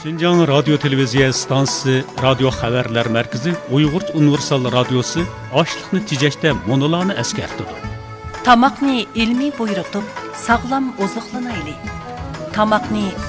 Şinjan Radyo Televiziya Stansiyasi Radio Xabarlar Markazi Uyg'ur Universal Radiosi ochliqni tejashda monolarni eskartdi. Tamoqni ilmiy buyurtib, sog'lom oziqlanaylik. Tamoqni